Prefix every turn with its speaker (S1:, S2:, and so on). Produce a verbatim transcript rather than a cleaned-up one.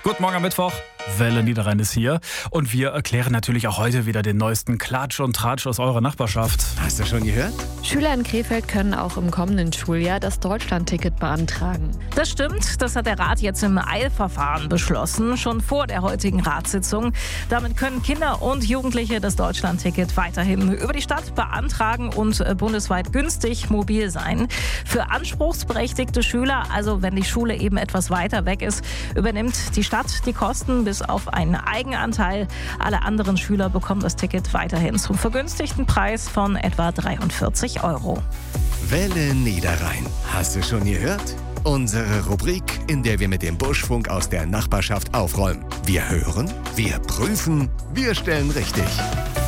S1: Guten Morgen am Mittwoch. Welle Niederrhein ist hier. Und wir erklären natürlich auch heute wieder den neuesten Klatsch und Tratsch aus eurer Nachbarschaft.
S2: Hast du schon gehört?
S3: Schüler in Krefeld können auch im kommenden Schuljahr das Deutschlandticket beantragen.
S4: Das stimmt, das hat der Rat jetzt im Eilverfahren beschlossen, schon vor der heutigen Ratssitzung. Damit können Kinder und Jugendliche das Deutschlandticket weiterhin über die Stadt beantragen und bundesweit günstig mobil sein. Für anspruchsberechtigte Schüler, also wenn die Schule eben etwas weiter weg ist, übernimmt die Stadt die Kosten bis auf einen Eigenanteil. Alle anderen Schüler bekommen das Ticket weiterhin zum vergünstigten Preis von etwa dreiundvierzig Euro.
S2: Welle Niederrhein. Hast du schon gehört? Unsere Rubrik, in der wir mit dem Buschfunk aus der Nachbarschaft aufräumen. Wir hören, wir prüfen, wir stellen richtig.